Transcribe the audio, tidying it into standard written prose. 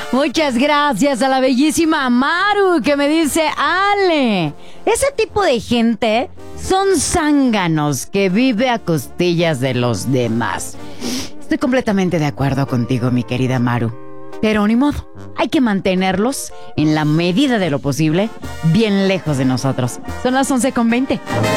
Muchas gracias a la bellísima Maru que me dice, Ale, ese tipo de gente son zánganos que vive a costillas de los demás. Estoy completamente de acuerdo contigo, mi querida Maru. Pero ni modo, hay que mantenerlos, en la medida de lo posible, bien lejos de nosotros. Son las 11:20.